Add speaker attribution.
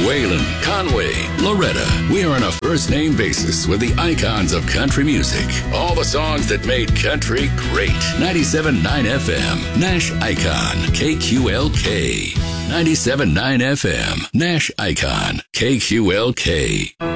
Speaker 1: Waylon, Conway, Loretta. We are on a first-name basis with the icons of country music. All the songs that made country great. 97.9 FM, Nash Icon, KQLK. 97.9 FM, Nash Icon, KQLK.